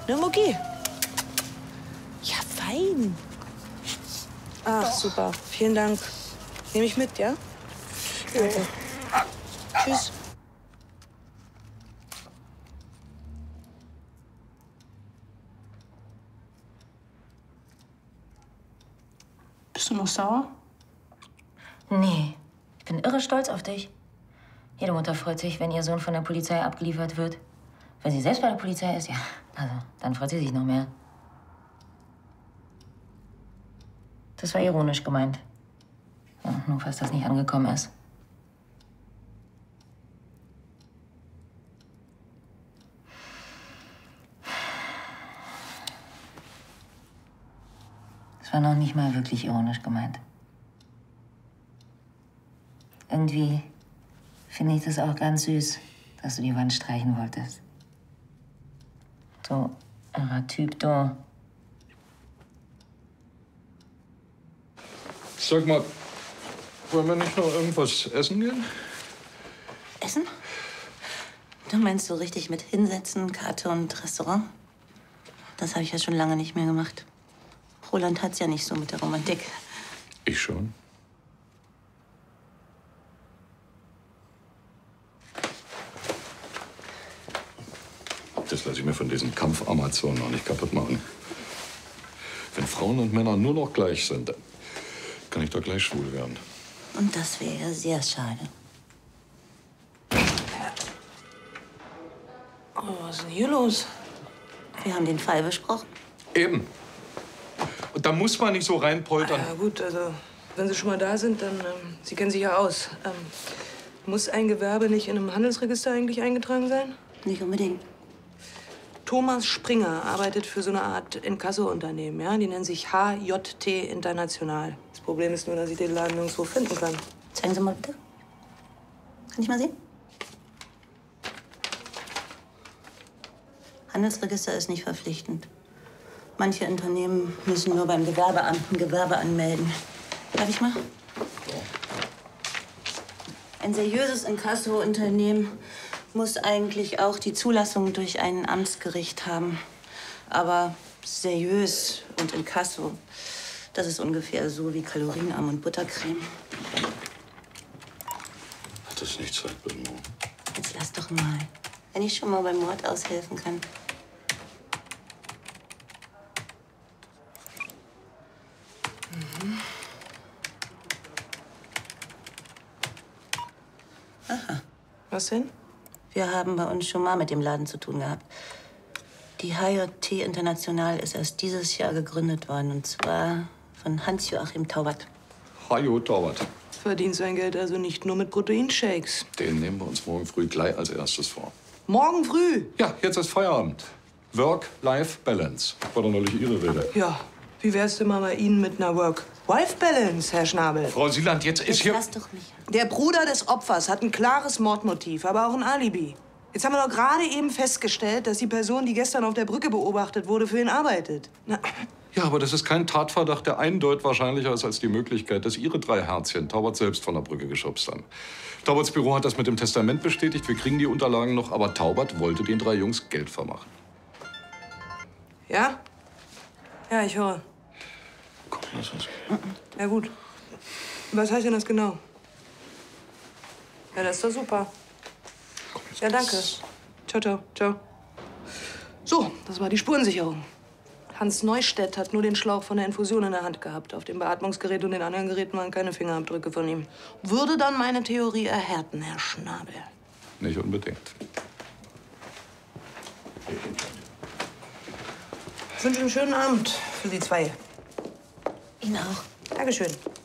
Ne, Mucki? Ja, fein. Ach, super. Vielen Dank. Nehme ich mit, ja? Danke. Tschüss. Bist du noch sauer? Nee, ich bin irre stolz auf dich. Jede Mutter freut sich, wenn ihr Sohn von der Polizei abgeliefert wird. Wenn sie selbst bei der Polizei ist, ja, also, dann freut sie sich noch mehr. Das war ironisch gemeint. Ja, nur falls das nicht angekommen ist. Es war noch nicht mal wirklich ironisch gemeint. Irgendwie finde ich das auch ganz süß, dass du die Wand streichen wolltest. So, irrer Typ, du. Sag mal, wollen wir nicht noch irgendwas essen gehen? Essen? Du meinst so richtig mit hinsetzen, Karte und Restaurant? Das habe ich ja schon lange nicht mehr gemacht. Roland hat's ja nicht so mit der Romantik. Ich schon. Das lasse ich mir von diesen Kampf-Amazonen noch nicht kaputt machen. Wenn Frauen und Männer nur noch gleich sind, dann kann ich doch gleich schwul werden. Und das wäre ja sehr schade. Oh, was ist denn hier los? Wir haben den Fall besprochen. Eben. Und da muss man nicht so reinpoltern. Ja gut, also wenn Sie schon mal da sind, dann Sie kennen sich ja aus. Muss ein Gewerbe nicht in einem Handelsregister eigentlich eingetragen sein? Nicht unbedingt. Thomas Springer arbeitet für so eine Art Inkasso-Unternehmen, ja? Die nennen sich HJT International. Das Problem ist nur, dass ich den Laden nirgendwo finden kann. Zeigen Sie mal bitte. Kann ich mal sehen? Handelsregister ist nicht verpflichtend. Manche Unternehmen müssen nur beim Gewerbeamt ein Gewerbe anmelden. Darf ich mal? Ein seriöses Inkasso-Unternehmen muss eigentlich auch die Zulassung durch ein Amtsgericht haben. Aber seriös und Inkasso, das ist ungefähr so wie kalorienarm und Buttercreme. Hat das nicht Zeit, Benno? Jetzt lass doch mal. Wenn ich schon mal beim Mord aushelfen kann. Aha. Was denn? Wir haben bei uns schon mal mit dem Laden zu tun gehabt. Die HJT International ist erst dieses Jahr gegründet worden. Und zwar von Hans-Joachim Taubert. Hajo Taubert. Verdient sein Geld also nicht nur mit Proteinshakes. Den nehmen wir uns morgen früh gleich als erstes vor. Morgen früh? Ja, jetzt ist Feierabend. Work-Life-Balance. War doch neulich Ihre Rede. Ja. Wie wär's denn mal bei Ihnen mit einer Work-Life-Balance, Herr Schnabel? Frau Sieland, jetzt ist hier... Lass doch mich. Der Bruder des Opfers hat ein klares Mordmotiv, aber auch ein Alibi. Jetzt haben wir doch gerade eben festgestellt, dass die Person, die gestern auf der Brücke beobachtet wurde, für ihn arbeitet. Na, Ja, aber das ist kein Tatverdacht, der eindeutig wahrscheinlicher ist als die Möglichkeit, dass Ihre 3 Herzchen Taubert selbst von der Brücke geschubst haben. Tauberts Büro hat das mit dem Testament bestätigt. Wir kriegen die Unterlagen noch, aber Taubert wollte den 3 Jungs Geld vermachen. ja? Ja, ich höre. Komm, lass uns. Ja, gut. Was heißt denn das genau? Ja, das ist doch super. Ja, danke. Ciao, ciao, ciao. So, das war die Spurensicherung. Hans Neustedt hat nur den Schlauch von der Infusion in der Hand gehabt. Auf dem Beatmungsgerät und den anderen Geräten waren keine Fingerabdrücke von ihm. Würde dann meine Theorie erhärten, Herr Schnabel? Nicht unbedingt. Ich wünsche einen schönen Abend für Sie zwei. Ihnen auch. Dankeschön.